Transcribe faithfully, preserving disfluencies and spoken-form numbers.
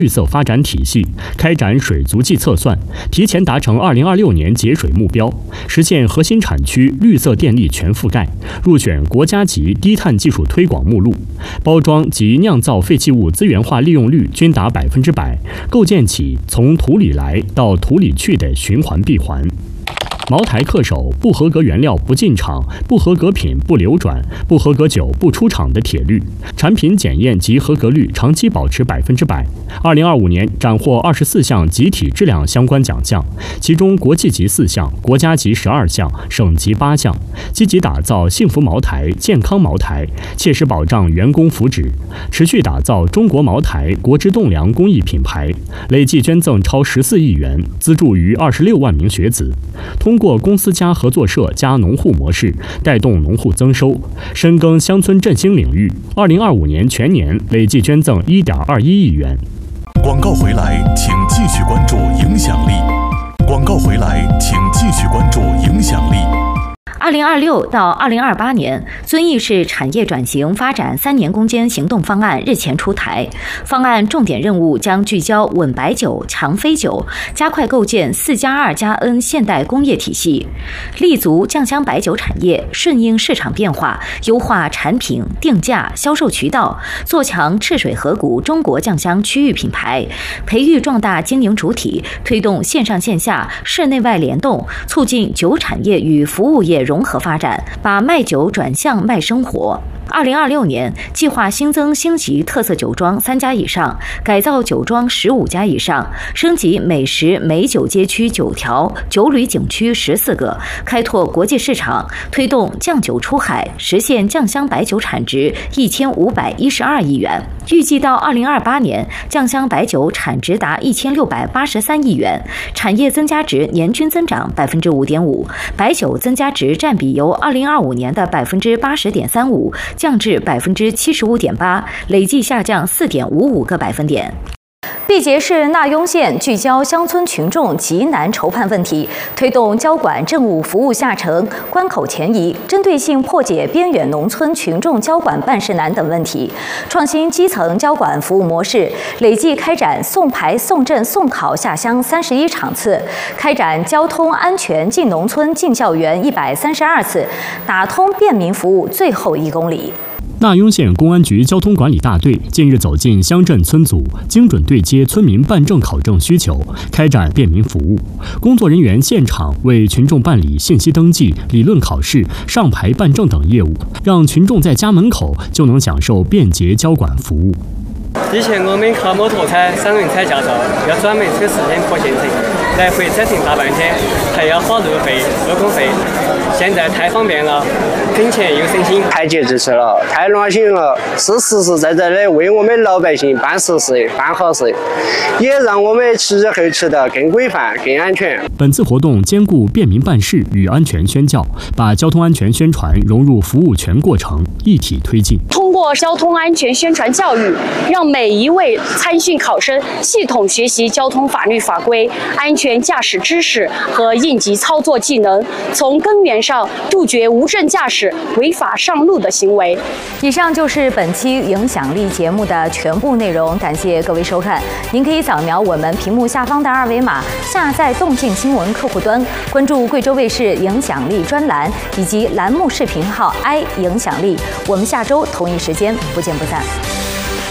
绿色发展体系，开展水足迹测算，提前达成二零二六年节水目标，实现核心产区绿色电力全覆盖，入选国家级低碳技术推广目录，包装及酿造废弃物资源化利用率均达百分之百，构建起从土里来到土里去的循环闭环。茅台恪守不合格原料不进厂、不合格品不流转、不合格酒不出厂的铁律，产品检验及合格率长期保持百分之百。二零二五年斩获二十四项集体质量相关奖项，其中国际级四项，国家级十二项，省级八项。积极打造幸福茅台、健康茅台，切实保障员工福祉，持续打造中国茅台国之栋梁公益品牌，累计捐赠超十四亿元，资助逾二十六万名学子。通过公司加合作社加农户模式，带动农户增收，深耕乡村振兴领域。二零二五年全年累计捐赠一点二一亿元。 广告回来，请继续关注影响力。广告回来，请继续关注影响力。 二零二六到二零二八年，遵义市产业转型发展三年攻坚行动方案日前出台。方案重点任务将聚焦稳白酒、强飞酒，加快构建四加二加 N 现代工业体系，立足酱香白酒产业，顺应市场变化，优化产品定价、销售渠道，做强赤水河谷中国酱香区域品牌，培育壮大经营主体，推动线上线下、市内外联动，促进酒产业与服务业融合发展，把卖酒转向卖生活。二零二六年计划新增星级特色酒庄三家以上，改造酒庄十五家以上，升级美食美酒街区九条，酒旅景区十四个，开拓国际市场，推动酱酒出海，实现酱香白酒产值一千五百一十二亿元。预计到二零二八年，酱香白酒产值达一千六百八十三亿元，产业增加值年均增长百分之五点五，白酒增加值占比由二零二五年的百分之八十点三五降至百分之七十五点八，累计下降四点五五个百分点。毕节市纳雍县聚焦乡村群众急难筹判问题，推动交管政务服务下沉、关口前移，针对性破解边远农村群众交管办事难等问题，创新基层交管服务模式，累计开展送牌、送证、送考下乡三十一场次，开展交通安全进农村、进校园一百三十二次，打通便民服务最后一公里。 纳雍县公安局交通管理大队近日走进乡镇村组，精准对接村民办证考证需求，开展便民服务。工作人员现场为群众办理信息登记、理论考试、上牌办证等业务，让群众在家门口就能享受便捷交管服务。 以前我们考摩托车、三轮车驾照要专门抽时间破县城，来回车程大半天，还要花路费、路工费。现在太方便了，省钱又省心， 太节制了，太暖心了，是实实在在的为我们老百姓办实事、办好事，也让我们骑日后骑得更规范、更安全。 本次活动兼顾便民办事与安全宣教，把交通安全宣传融入服务全过程，一体推进。 通过交通安全宣传教育，让每一位参训考生系统学习交通法律法规、安全驾驶知识和应急操作技能，从根源上杜绝无证驾驶、违法上路的行为。 以上就是本期影响力节目的全部内容，感谢各位收看。您可以扫描我们屏幕下方的二维码，下载动静新闻客户端，关注贵州卫视影响力专栏以及栏目视频号 i 影响力。我们下周同一时间不见不散。